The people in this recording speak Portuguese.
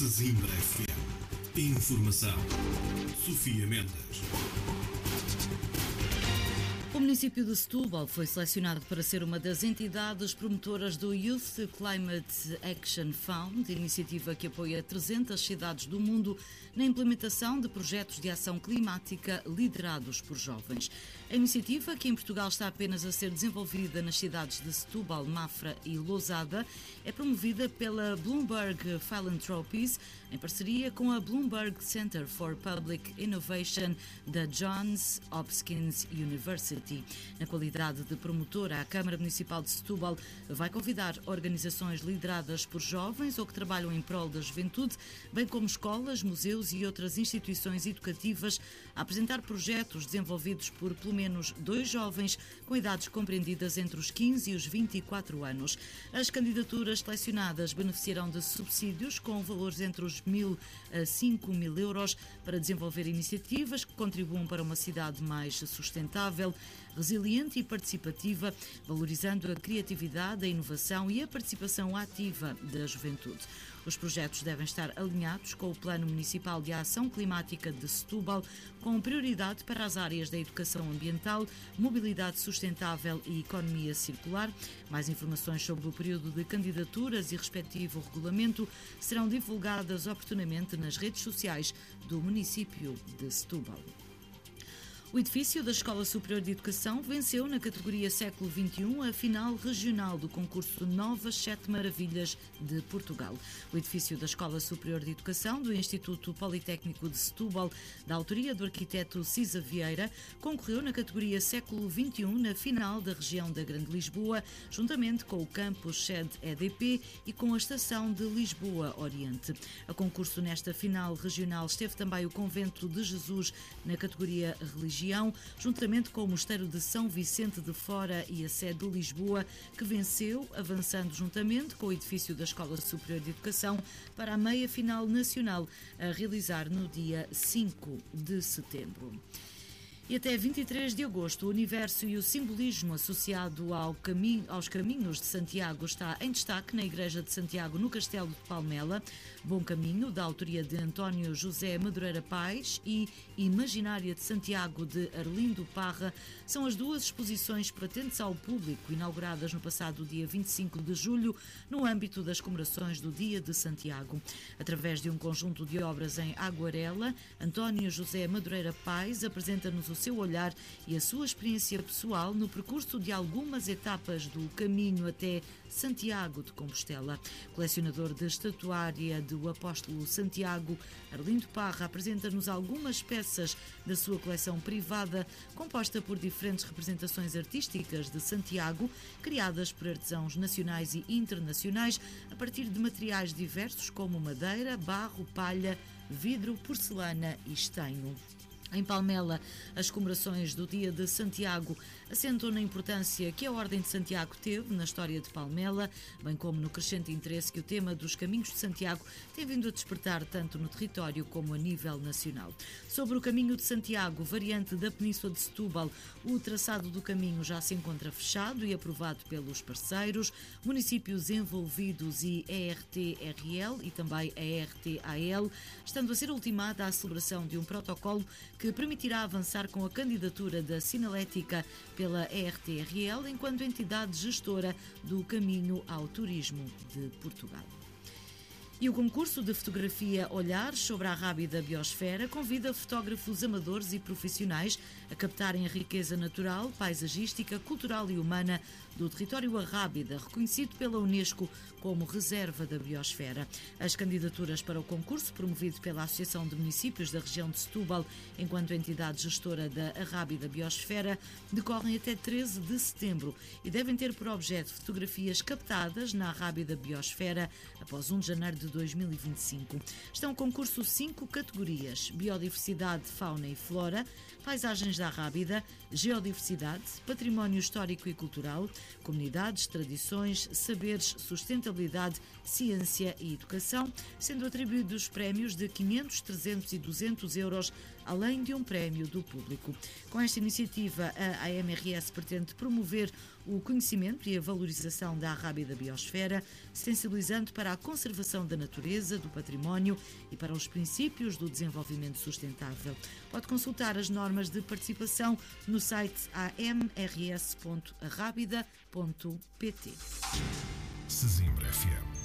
Zimbra FM. Informação. Sofia Mendes. O município de Setúbal foi selecionado para ser uma das entidades promotoras do Youth Climate Action Fund, iniciativa que apoia 300 cidades do mundo na implementação de projetos de ação climática liderados por jovens. A iniciativa, que em Portugal está apenas a ser desenvolvida nas cidades de Setúbal, Mafra e Lousada, é promovida pela Bloomberg Philanthropies em parceria com a Bloomberg Center for Public Innovation da Johns Hopkins University. Na qualidade de promotora, a Câmara Municipal de Setúbal vai convidar organizações lideradas por jovens ou que trabalham em prol da juventude, bem como escolas, museus e outras instituições educativas, a apresentar projetos desenvolvidos por pelo menos 2 jovens com idades compreendidas entre os 15 e os 24 anos. As candidaturas selecionadas beneficiarão de subsídios com valores entre os 1.000 a 5.000 euros para desenvolver iniciativas que contribuam para uma cidade mais sustentável, resiliente e participativa, valorizando a criatividade, a inovação e a participação ativa da juventude. Os projetos devem estar alinhados com o Plano Municipal de Ação Climática de Setúbal, com prioridade para as áreas da educação ambiental, mobilidade sustentável e economia circular. Mais informações sobre o período de candidaturas e respectivo regulamento serão divulgadas oportunamente nas redes sociais do município de Setúbal. O edifício da Escola Superior de Educação venceu na categoria Século XXI a final regional do concurso Novas 7 Maravilhas de Portugal. O edifício da Escola Superior de Educação do Instituto Politécnico de Setúbal, da autoria do arquiteto Cisa Vieira, concorreu na categoria Século XXI na final da região da Grande Lisboa, juntamente com o campus sede EDP e com a estação de Lisboa Oriente. A concurso nesta final regional esteve também o Convento de Jesus na categoria Religião, juntamente com o Mosteiro de São Vicente de Fora e a sede de Lisboa, que venceu, avançando juntamente com o edifício da Escola Superior de Educação para a meia-final nacional, a realizar no dia 5 de setembro. E até 23 de agosto, o universo e o simbolismo associado aos caminhos de Santiago está em destaque na Igreja de Santiago, no Castelo de Palmela. Bom Caminho, da autoria de António José Madureira Paes, e Imaginária de Santiago, de Arlindo Parra, são as duas exposições patentes ao público, inauguradas no passado dia 25 de julho, no âmbito das comemorações do Dia de Santiago. Através de um conjunto de obras em aguarela, António José Madureira Paes apresenta-nos o seu olhar e a sua experiência pessoal no percurso de algumas etapas do caminho até Santiago de Compostela. Colecionador de estatuária do Apóstolo Santiago, Arlindo Parra apresenta-nos algumas peças da sua coleção privada, composta por diferentes representações artísticas de Santiago, criadas por artesãos nacionais e internacionais, a partir de materiais diversos como madeira, barro, palha, vidro, porcelana e estanho. Em Palmela, as comemorações do Dia de Santiago assentam na importância que a Ordem de Santiago teve na história de Palmela, bem como no crescente interesse que o tema dos Caminhos de Santiago tem vindo a despertar tanto no território como a nível nacional. Sobre o Caminho de Santiago, variante da Península de Setúbal, o traçado do caminho já se encontra fechado e aprovado pelos parceiros, municípios envolvidos e ERTRL e também a ERTAL, estando a ser ultimada a celebração de um protocolo que permitirá avançar com a candidatura da sinalética pela ERTRL enquanto entidade gestora do Caminho ao Turismo de Portugal. E o concurso de fotografia Olhares sobre a Rábida Biosfera convida fotógrafos amadores e profissionais a captarem a riqueza natural, paisagística, cultural e humana do território Arrábida, reconhecido pela Unesco como Reserva da Biosfera. As candidaturas para o concurso, promovido pela Associação de Municípios da região de Setúbal, enquanto entidade gestora da Arrábida Biosfera, decorrem até 13 de setembro e devem ter por objeto fotografias captadas na Arrábida Biosfera após 1 de janeiro de 2025. Estão em concurso 5 categorias: biodiversidade, fauna e flora, paisagens da Arrábida, geodiversidade, património histórico e cultural, comunidades, tradições, saberes, sustentabilidade, ciência e educação, sendo atribuídos prémios de 500, 300 e 200 euros, além de um prémio do público. Com esta iniciativa, a AMRS pretende promover o conhecimento e a valorização da Arrábida Biosfera, sensibilizando para a conservação da natureza, do património e para os princípios do desenvolvimento sustentável. Pode consultar as normas de participação no site amrs.arrábida.pt. Sesimbra FM.